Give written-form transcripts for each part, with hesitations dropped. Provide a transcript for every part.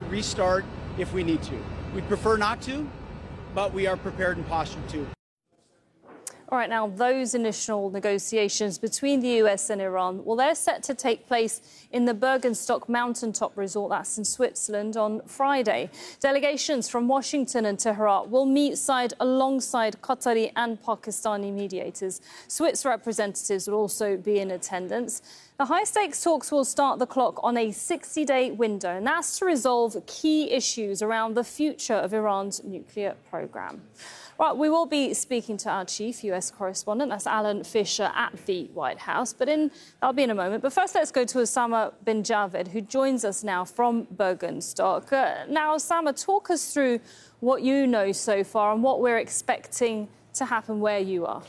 restart if we need to. We'd prefer not to, but we are prepared and postured to. All right, now, those initial negotiations between the US and Iran, well, they're set to take place in the Bergenstock mountaintop resort, that's in Switzerland, on Friday. Delegations from Washington and Tehran will meet alongside Qatari and Pakistani mediators. Swiss representatives will also be in attendance. The high-stakes talks will start the clock on a 60-day window, and that's to resolve key issues around the future of Iran's nuclear program. Right, we will be speaking to our chief US correspondent, that's Alan Fisher, at the White House, that'll be in a moment. But first, let's go to Osama bin Javed, who joins us now from Bergenstock. Now, Osama, talk us through what you know so far and what we're expecting to happen where you are.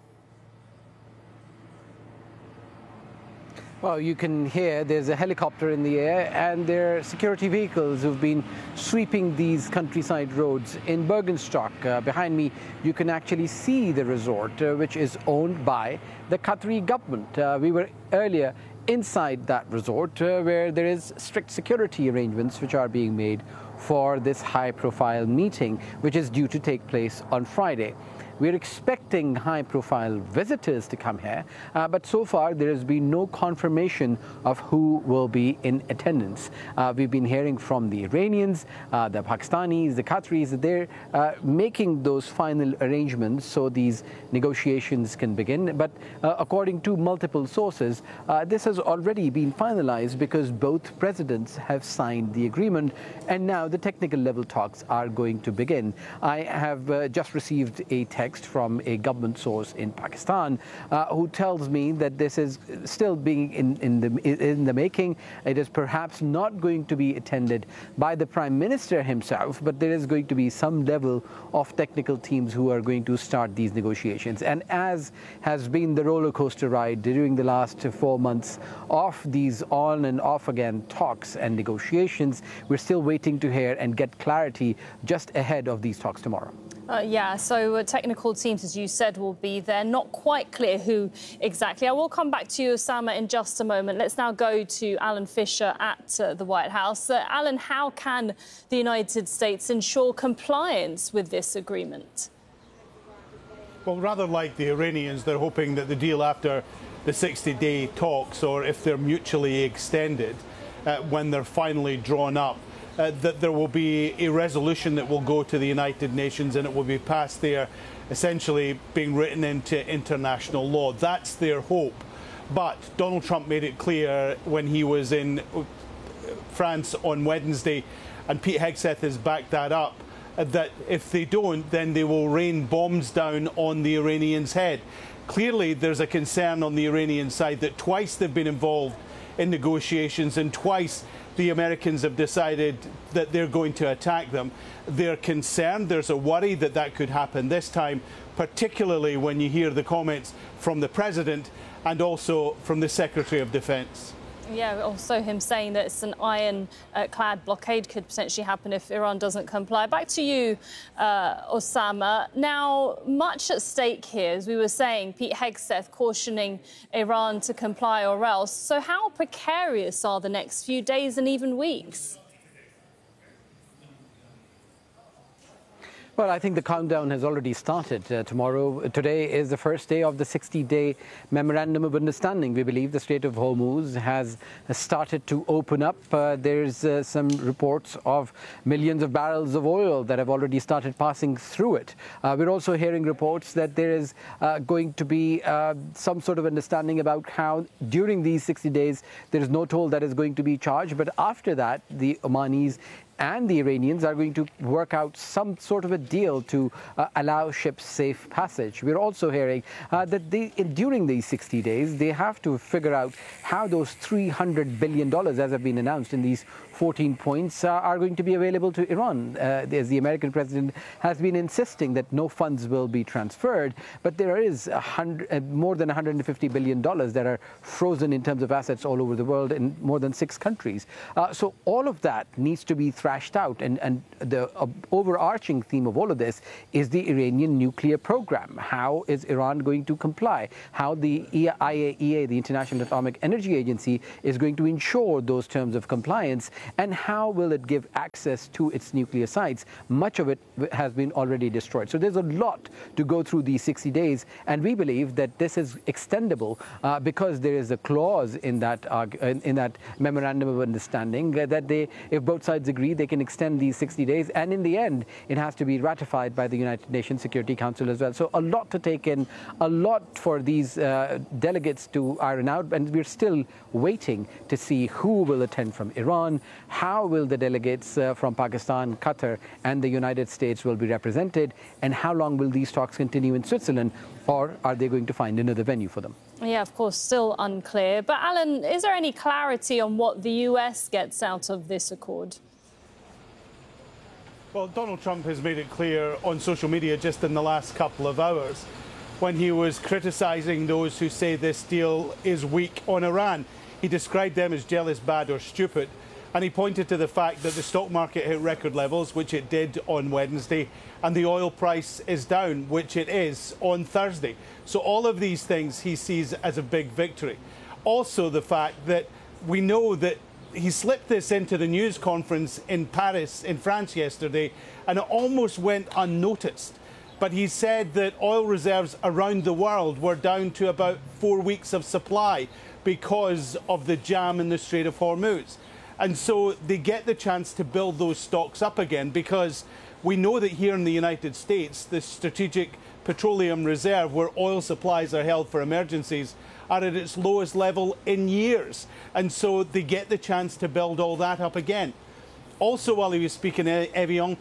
Well, you can hear there's a helicopter in the air and there are security vehicles who've been sweeping these countryside roads. In Bergenstock, behind me, you can actually see the resort, which is owned by the Qatari government. We were earlier inside that resort where there is strict security arrangements which are being made for this high-profile meeting, which is due to take place on Friday. We're expecting high-profile visitors to come here, but so far there has been no confirmation of who will be in attendance. We've been hearing from the Iranians, the Pakistanis, the Qataris, that they're making those final arrangements so these negotiations can begin. But according to multiple sources, this has already been finalized because both presidents have signed the agreement, and now the technical level talks are going to begin. I have just received a text from a government source in Pakistan who tells me that this is still being in the making. It is perhaps not going to be attended by the Prime Minister himself, but there is going to be some level of technical teams who are going to start these negotiations. And as has been the roller coaster ride during the last 4 months of these on and off again talks and negotiations, we're still waiting to hear and get clarity just ahead of these talks tomorrow. So technical teams, as you said, will be there. Not quite clear who exactly. I will come back to you, Osama, in just a moment. Let's now go to Alan Fisher at the White House. Alan, how can the United States ensure compliance with this agreement? Well, rather like the Iranians, they're hoping that the deal after the 60-day talks, or if they're mutually extended, when they're finally drawn up, that there will be a resolution that will go to the United Nations and it will be passed there, essentially being written into international law. That's their hope. But Donald Trump made it clear when he was in France on Wednesday, and Pete Hegseth has backed that up, that if they don't, then they will rain bombs down on the Iranians' head. Clearly, there's a concern on the Iranian side that twice they've been involved in negotiations and twice the Americans have decided that they're going to attack them. They're concerned. There's a worry that that could happen this time, particularly when you hear the comments from the President and also from the Secretary of Defense. Yeah, also him saying that it's an iron-clad blockade could potentially happen if Iran doesn't comply. Back to you, Osama. Now, much at stake here, as we were saying, Pete Hegseth cautioning Iran to comply or else. So how precarious are the next few days and even weeks? Well, I think the countdown has already started. Today is the first day of the 60-day Memorandum of Understanding. We believe the Strait of Hormuz has started to open up. There's some reports of millions of barrels of oil that have already started passing through it. We're also hearing reports that there is going to be some sort of understanding about how during these 60 days there is no toll that is going to be charged. But after that, the Omanis and the Iranians are going to work out some sort of a deal to allow ships safe passage. We're also hearing that during these 60 days, they have to figure out how those $300 billion, as have been announced in these 14 points, are going to be available to Iran. As the American president has been insisting that no funds will be transferred, but there is more than $150 billion that are frozen in terms of assets all over the world in more than 6 countries. So all of that needs to be thrashed out. And the overarching theme of all of this is the Iranian nuclear program. How is Iran going to comply? How the IAEA, the International Atomic Energy Agency, is going to ensure those terms of compliance, and how will it give access to its nuclear sites? Much of it has been already destroyed. So there's a lot to go through these 60 days, and we believe that this is extendable because there is a clause in that memorandum of understanding that if both sides agree, they can extend these 60 days, and in the end, it has to be ratified by the United Nations Security Council as well. So a lot to take in, a lot for these delegates to iron out, and we're still waiting to see who will attend from Iran, how will the delegates from Pakistan, Qatar, and the United States will be represented, and how long will these talks continue in Switzerland, or are they going to find another venue for them? Yeah, of course, still unclear. But Alan, is there any clarity on what the US gets out of this accord? Well, Donald Trump has made it clear on social media just in the last couple of hours when he was criticising those who say this deal is weak on Iran. He described them as jealous, bad or stupid. And he pointed to the fact that the stock market hit record levels, which it did on Wednesday, and the oil price is down, which it is on Thursday. So all of these things he sees as a big victory. Also the fact that we know that he slipped this into the news conference in Paris, in France yesterday, and it almost went unnoticed. But he said that oil reserves around the world were down to about 4 weeks of supply because of the jam in the Strait of Hormuz. And so they get the chance to build those stocks up again, because we know that here in the United States, the Strategic Petroleum Reserve, where oil supplies are held for emergencies, are at its lowest level in years. And so they get the chance to build all that up again. Also, while he was speaking at Evian,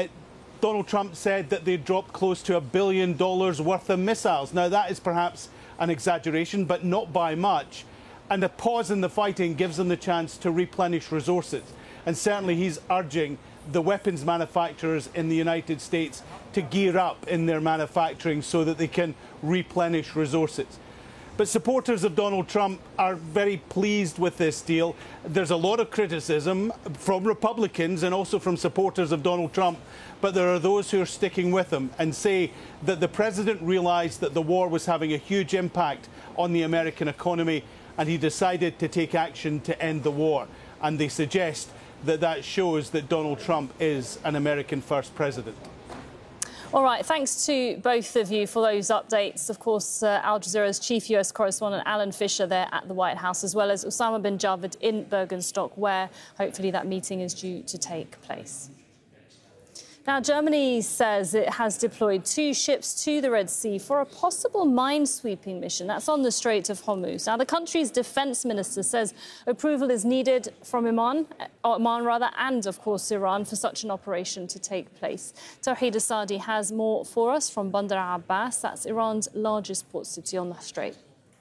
Donald Trump said that they dropped close to $1 billion worth of missiles. Now, that is perhaps an exaggeration, but not by much. And a pause in the fighting gives them the chance to replenish resources. And certainly he's urging the weapons manufacturers in the United States to gear up in their manufacturing so that they can replenish resources. But supporters of Donald Trump are very pleased with this deal. There's a lot of criticism from Republicans and also from supporters of Donald Trump, but there are those who are sticking with him and say that the president realized that the war was having a huge impact on the American economy, and he decided to take action to end the war. And they suggest that that shows that Donald Trump is an American first president. All right, thanks to both of you for those updates. Of course, Al Jazeera's chief US correspondent Alan Fisher there at the White House, as well as Osama bin Javed in Bergenstock, where hopefully that meeting is due to take place. Now, Germany says it has deployed 2 ships to the Red Sea for a possible minesweeping mission. That's on the Strait of Hormuz. Now, the country's defense minister says approval is needed from Oman, and, of course, Iran for such an operation to take place. Tawhid Asadi has more for us from Bandar Abbas. That's Iran's largest port city on the strait.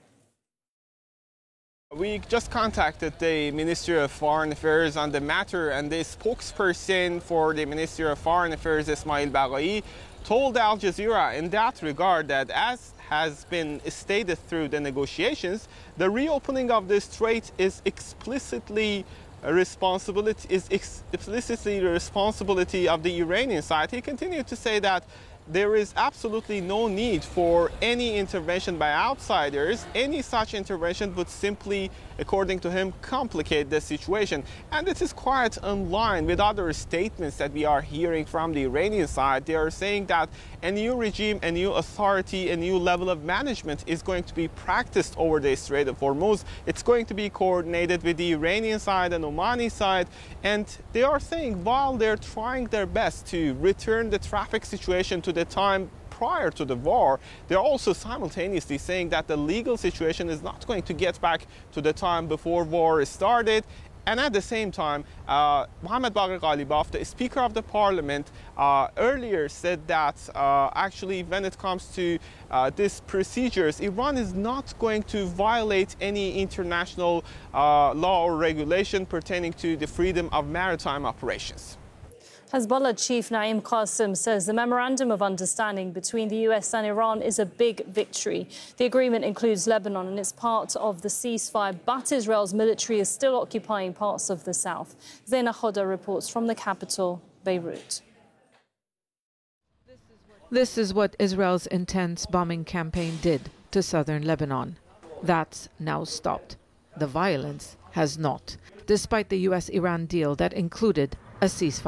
We just contacted the Ministry of Foreign Affairs on the matter, and the spokesperson for the Ministry of Foreign Affairs, Ismail Baghai, told Al Jazeera in that regard that, as has been stated through the negotiations, the reopening of the strait is explicitly the responsibility of the Iranian side. He continued to say that there is absolutely no need for any intervention by outsiders. Any such intervention would simply, according to him, complicate the situation. And this is quite in line with other statements that we are hearing from the Iranian side. They are saying that a new regime, a new authority, a new level of management is going to be practiced over the Strait of Hormuz. It's going to be coordinated with the Iranian side and Omani side. And they are saying, while they're trying their best to return the traffic situation to the time prior to the war, they're also simultaneously saying that the legal situation is not going to get back to the time before war started. And at the same time, Mohammad Bagher Ghalibaf, the Speaker of the Parliament, earlier said that actually when it comes to these procedures, Iran is not going to violate any international law or regulation pertaining to the freedom of maritime operations. Hezbollah chief Naim Qassem says the memorandum of understanding between the US and Iran is a big victory. The agreement includes Lebanon and it's part of the ceasefire, but Israel's military is still occupying parts of the south. Zaina Khoda reports from the capital, Beirut. This is what Israel's intense bombing campaign did to southern Lebanon. That's now stopped. The violence has not, despite the US-Iran deal that included a ceasefire.